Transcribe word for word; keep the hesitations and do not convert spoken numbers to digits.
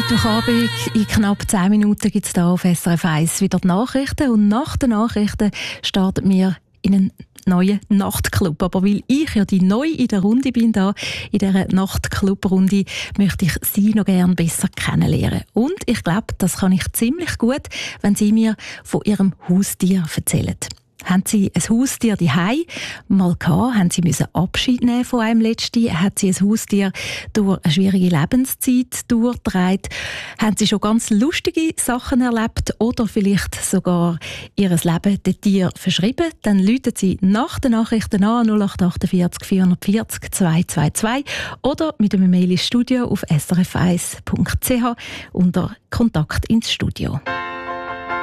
Mittwochabend in knapp zehn Minuten gibt es hier auf S R F eins wieder die Nachrichten. Und nach den Nachrichten starten wir in einen neuen Nachtclub. Aber weil ich ja die neu in der Runde bin, da in dieser Nachtclub-Runde, möchte ich Sie noch gerne besser kennenlernen. Und ich glaube, das kann ich ziemlich gut, wenn Sie mir von Ihrem Haustier erzählen. Haben Sie ein Haustier daheim mal gehabt? Haben Sie müssen Abschied nehmen von einem letzten? Hat Sie ein Haustier durch eine schwierige Lebenszeit durchgetragen? Haben Sie schon ganz lustige Sachen erlebt oder vielleicht sogar Ihr Leben dem Tier verschrieben? Dann rufen Sie nach den Nachrichten an null acht achtundvierzig vierhundertvierzig zweihundertzweiundzwanzig oder mit einem Mail ins Studio auf s r f eins punkt c h unter Kontakt ins Studio.